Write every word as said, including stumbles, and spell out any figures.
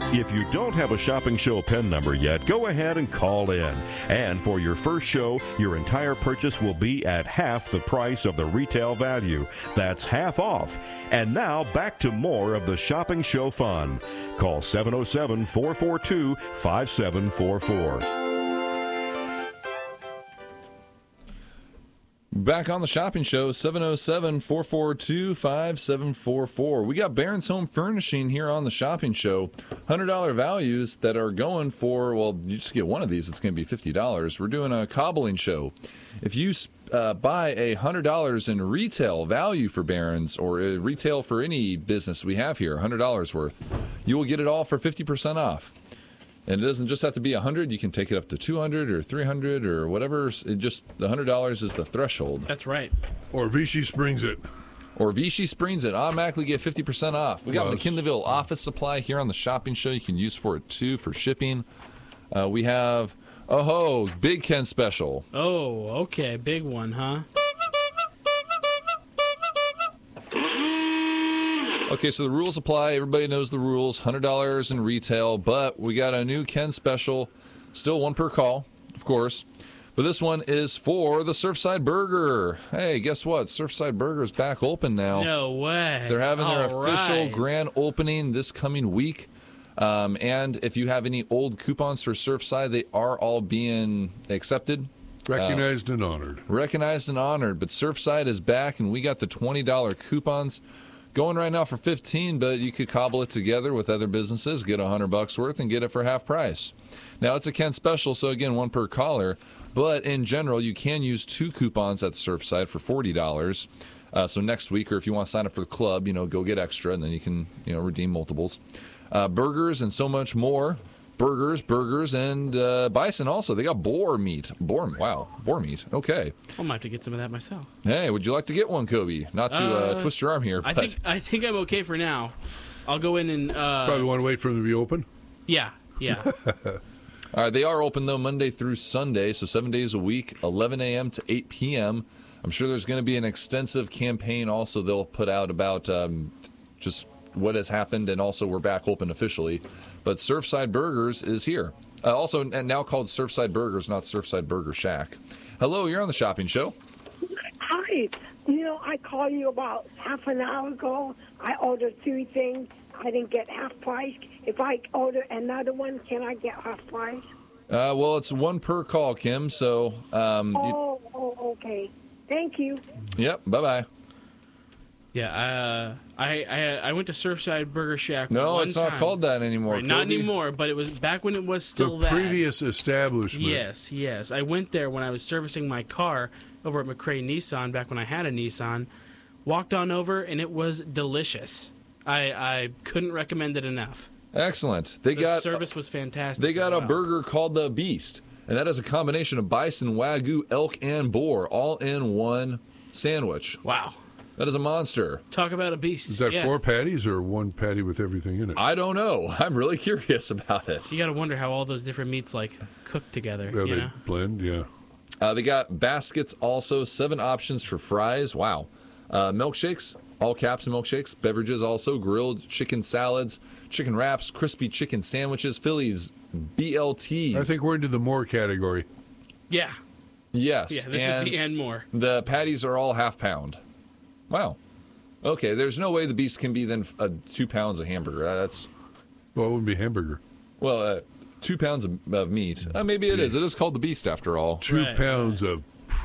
If you don't have a Shopping Show P I N number yet, go ahead and call in. And for your first show, your entire purchase will be at half the price of the retail value. That's half off. And now back to more of the Shopping Show fun. Call seven oh seven, four four two, five seven four four. Back on the Shopping Show, seven oh seven, four four two, five seven four four. We got Barron's Home Furnishing here on the Shopping Show. one hundred dollars values that are going for, well, you just get one of these, it's going to be fifty dollars. We're doing a cobbling show. If you uh, buy a one hundred dollars in retail value for Barron's, or uh, retail for any business we have here, one hundred dollars worth, you will get it all for fifty percent off. And it doesn't just have to be one hundred. You can take it up to two hundred or three hundred or whatever. It just the one hundred dollars is the threshold. That's right. Or Vichy Springs it. Or Vichy Springs it. Automatically get fifty percent off. We got Plus. McKinleyville office supply here on the Shopping Show. You can use for it, too, for shipping. Uh, we have, oh, ho, Big Ken special. Oh, okay. Big one, huh? Okay, so the rules apply. Everybody knows the rules. one hundred dollars in retail, but we got a new Ken special. Still one per call, of course. But this one is for the Surfside Burger. Hey, guess what? Surfside Burger is back open now. No way. They're having their All official right. grand opening this coming week. Um, and if you have any old coupons for Surfside, they are all being accepted. Recognized uh, and honored. Recognized and honored. But Surfside is back, and we got the twenty dollars coupons going right now for fifteen dollars, but you could cobble it together with other businesses, get one hundred bucks worth, and get it for half price. Now, it's a Ken special, so again, one per caller. But in general, you can use two coupons at the Surfside for forty dollars. Uh, so next week, or if you want to sign up for the club, you know, go get extra, and then you can, you know, redeem multiples. Uh, burgers and so much more. Burgers, burgers, and uh, bison also. They got boar meat. Boar, wow, boar meat. Okay. I might have to get some of that myself. Hey, would you like to get one, Kobe? Not to uh, Uh, twist your arm here. I but- think I think I'm okay for now. I'll go in and uh, Probably want to wait for them to be open. yeah, yeah. All right, they are open, though, Monday through Sunday, so seven days a week, eleven a.m. to eight p.m. I'm sure there's going to be an extensive campaign also they'll put out about um, just what has happened, and also we're back open officially. But Surfside Burgers is here. Uh, also, and now called Surfside Burgers, not Surfside Burger Shack. Hello, you're on the Shopping Show. Hi. You know, I called you about half an hour ago. I ordered three things. I didn't get half price. If I order another one, can I get half price? Uh, well, it's one per call, Kim, so... Um, you, Oh, oh, okay. Thank you. yep, bye-bye. Yeah, uh, I, I I went to Surfside Burger Shack. No, one it's not time. called that anymore. Right, not Kobe. anymore, but it was back when it was still the that. previous establishment. Yes, yes. I went there when I was servicing my car over at McRae Nissan back when I had a Nissan. Walked on over, and it was delicious. I I couldn't recommend it enough. Excellent. They The got service was fantastic. They got as a well. burger called the Beast, and that is a combination of bison, wagyu, elk, and boar, all in one sandwich. Wow. That is a monster. Talk about a beast. Is that yeah. four patties or one patty with everything in it? I don't know. I'm really curious about it. You got to wonder how all those different meats like cook together. Yeah, you they know? blend, yeah. Uh, they got baskets also, seven options for fries. Wow. Uh, milkshakes, all caps and milkshakes. Beverages also, grilled chicken salads, chicken wraps, crispy chicken sandwiches, Phillies, B L Ts. I think we're into the more category. Yeah. Yes. Yeah. This and is the and more. The patties are all half pound. Wow. Okay, there's no way the Beast can be then uh, two pounds of hamburger. Uh, That's, Well, it wouldn't be hamburger. well, uh, two pounds of, of meat. Uh, maybe it is. It is called the Beast after all. Two Right, pounds of